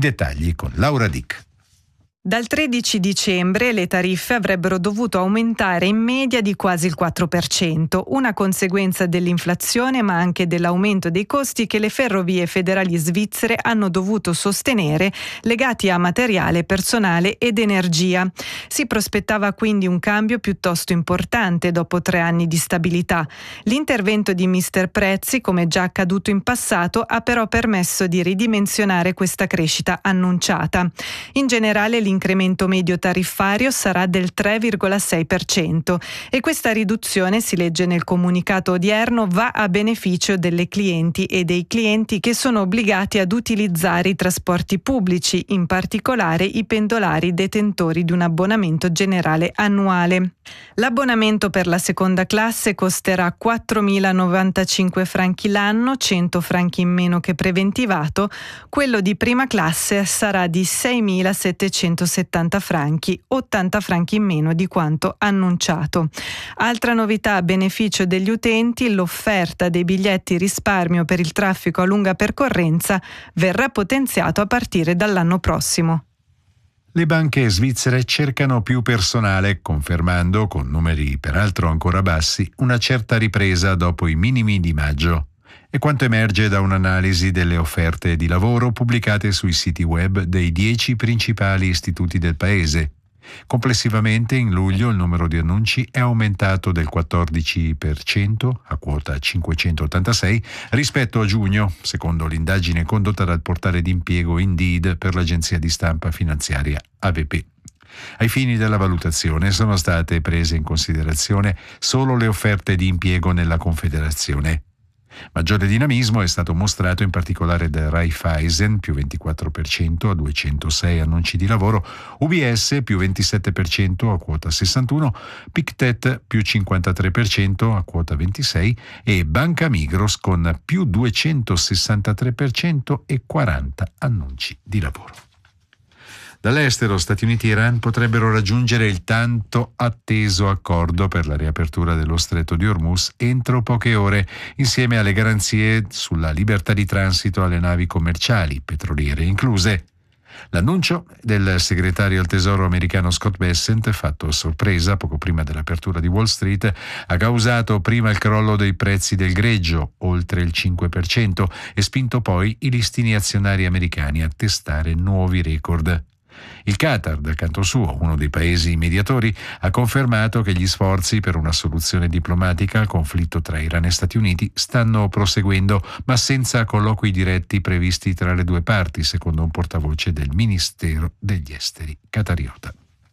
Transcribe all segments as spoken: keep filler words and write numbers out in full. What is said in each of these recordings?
dettagli con Laura Dick. Dal tredici dicembre le tariffe avrebbero dovuto aumentare in media di quasi il quattro per cento, una conseguenza dell'inflazione ma anche dell'aumento dei costi che le ferrovie federali svizzere hanno dovuto sostenere, legati a materiale, personale ed energia. Si prospettava quindi un cambio piuttosto importante dopo tre anni di stabilità. L'intervento di mister Prezzi, come già accaduto in passato, ha però permesso di ridimensionare questa crescita annunciata. In generale l'incremento medio tariffario sarà del tre virgola sei per cento e questa riduzione, si legge nel comunicato odierno, va a beneficio delle clienti e dei clienti che sono obbligati ad utilizzare i trasporti pubblici, in particolare i pendolari detentori di un abbonamento generale annuale. L'abbonamento per la seconda classe costerà quattromilanovantacinque franchi l'anno, cento franchi in meno che preventivato. Quello di prima classe sarà di seimilasettecentosettanta franchi, ottanta franchi in meno di quanto annunciato. Altra novità a beneficio degli utenti: l'offerta dei biglietti risparmio per il traffico a lunga percorrenza verrà potenziato a partire dall'anno prossimo. Le banche svizzere cercano più personale, confermando, con numeri peraltro ancora bassi, una certa ripresa dopo i minimi di maggio. È quanto emerge da un'analisi delle offerte di lavoro pubblicate sui siti web dei dieci principali istituti del paese. Complessivamente in luglio il numero di annunci è aumentato del quattordici per cento a quota cinquecentottantasei rispetto a giugno, secondo l'indagine condotta dal portale d'impiego Indeed per l'agenzia di stampa finanziaria A V P. Ai fini della valutazione sono state prese in considerazione solo le offerte di impiego nella Confederazione. Maggiore dinamismo è stato mostrato in particolare da Raiffeisen, più ventiquattro per cento a duecentosei annunci di lavoro, U B S più ventisette per cento a quota sessantuno, Pictet più cinquantatré per cento a quota ventisei e Banca Migros con più duecentosessantatré per cento e quaranta annunci di lavoro. Dall'estero, Stati Uniti e Iran potrebbero raggiungere il tanto atteso accordo per la riapertura dello stretto di Hormuz entro poche ore, insieme alle garanzie sulla libertà di transito alle navi commerciali, petroliere incluse. L'annuncio del segretario al tesoro americano Scott Bessent, fatto a sorpresa poco prima dell'apertura di Wall Street, ha causato prima il crollo dei prezzi del greggio, oltre il cinque per cento, e spinto poi i listini azionari americani a testare nuovi record. Il Qatar, dal canto suo, uno dei paesi mediatori, ha confermato che gli sforzi per una soluzione diplomatica al conflitto tra Iran e Stati Uniti stanno proseguendo, ma senza colloqui diretti previsti tra le due parti, secondo un portavoce del Ministero degli Esteri qatariota.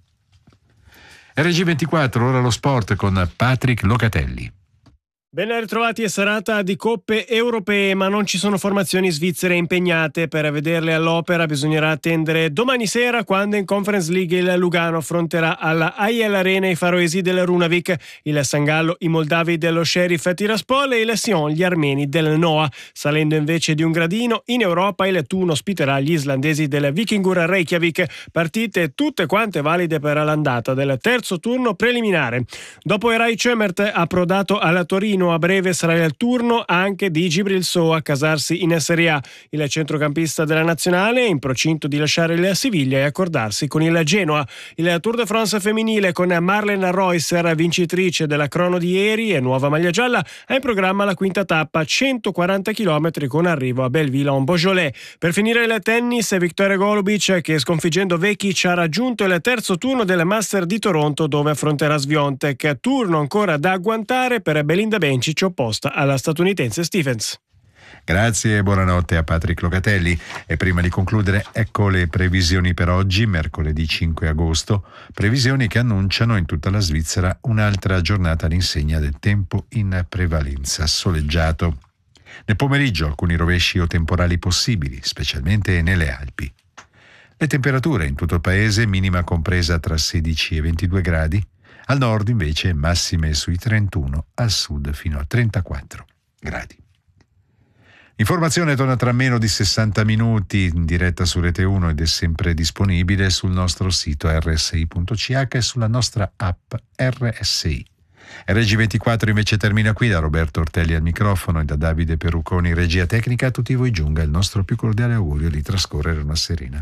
R G ventiquattro, ora lo sport con Patrick Locatelli. Ben ritrovati, è serata di coppe europee, ma non ci sono formazioni svizzere impegnate. Per vederle all'opera bisognerà attendere domani sera, quando in Conference League il Lugano affronterà alla A I L Arena i faroesi del Runavik, il San Gallo i moldavi dello Sheriff Tiraspol e il Sion gli armeni del Noah. Salendo invece di un gradino, in Europa il Thun ospiterà gli islandesi del Vikingur Reykjavik, partite tutte quante valide per l'andata del terzo turno preliminare. Dopo Eray Cömert approdato alla Torino, a breve sarà il turno anche di Gibril Sow a casarsi in Serie A. Il centrocampista della nazionale è in procinto di lasciare il Siviglia e accordarsi con il Genoa. Il Tour de France femminile con Marlene Reusser, vincitrice della crono di ieri e nuova maglia gialla, ha in programma la quinta tappa, centoquaranta chilometri con arrivo a Belleville-en-Beaujolais. Per finire il tennis, Victoria Golubic, che sconfiggendo Vekic ha raggiunto il terzo turno del Master di Toronto, dove affronterà Swiatek. Turno ancora da agguantare per Belinda Bencic, opposta alla statunitense Stephens. Grazie e buonanotte a Patrick Locatelli. E prima di concludere, ecco le previsioni per oggi, mercoledì cinque agosto. Previsioni che annunciano in tutta la Svizzera un'altra giornata all'insegna del tempo in prevalenza soleggiato. Nel pomeriggio alcuni rovesci o temporali possibili, specialmente nelle Alpi. Le temperature in tutto il paese minima compresa tra sedici e ventidue gradi. Al nord invece massime sui trentuno, al sud fino a trentaquattro gradi. L'informazione torna tra meno di sessanta minuti in diretta su Rete uno ed è sempre disponibile sul nostro sito erre esse i punto ci acca e sulla nostra app R S I. R G ventiquattro invece termina qui. Da Roberto Ortelli al microfono e da Davide Perucconi regia tecnica, a tutti voi giunga il nostro più cordiale augurio di trascorrere una serena